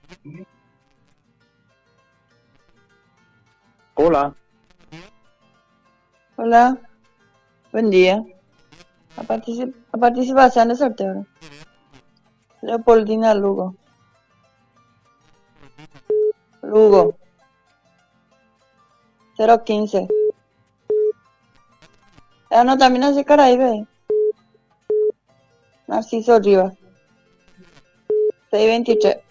Hola, Hola, buen día. A participación de sorteo. Leopoldina Lugo. Lugo, 015. No, también hace Caraíbe. Narciso Rivas, 623.